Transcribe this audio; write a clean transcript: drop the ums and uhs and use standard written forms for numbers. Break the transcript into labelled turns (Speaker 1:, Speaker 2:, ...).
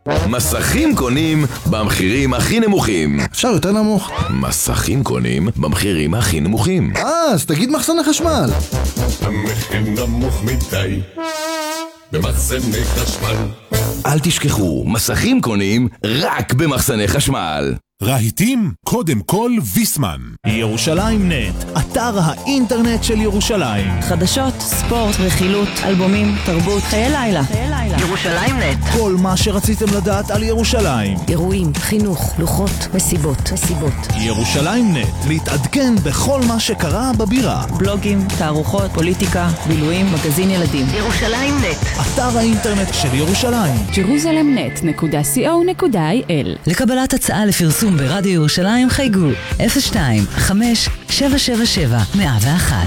Speaker 1: מסכים קונים במחירים הכי נמוכים.
Speaker 2: אפשר יותר נמוך?
Speaker 1: מסכים קונים במחירים הכי נמוכים.
Speaker 2: אז תגיד מחסני חשמל.
Speaker 3: המחיר נמוך מדי במחסני חשמל.
Speaker 1: אל תשכחו, מסכים קונים רק במחסני חשמל.
Speaker 4: רהיטים, קודם כל ויסמן.
Speaker 5: ירושלים נט, אתר האינטרנט של ירושלים.
Speaker 6: חדשות, ספורט, רכילות, אלבומים, תרבות, חיי לילה. ירושלים נט.
Speaker 5: כל מה שרציתם לדעת על ירושלים.
Speaker 6: אירועים, חינוך, לוחות, מסיבות.
Speaker 5: ירושלים נט, להתעדכן בכל מה שקרה בבירה.
Speaker 6: בלוגים, תערוכות, פוליטיקה, בילויים, מגזין ילדים. ירושלים נט.
Speaker 5: אתר האינטרנט של ירושלים.
Speaker 7: jerusalemnet.co.il. לקבלת הצעה לפרסום ברדיו ירושלים חייגו 02-5-777-101.